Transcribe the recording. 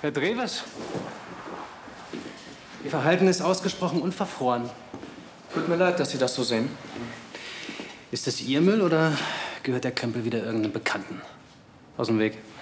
Herr Drewes, Ihr Verhalten ist ausgesprochen unverfroren. Tut mir leid, dass Sie das so sehen. Ist das Ihr Müll oder gehört der Krempel wieder irgendeinem Bekannten? Aus dem Weg.